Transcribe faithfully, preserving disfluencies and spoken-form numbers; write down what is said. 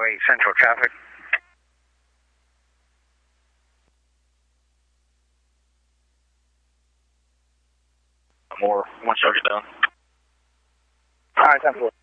eight Central traffic. More, one circuit down. Alright, ten four.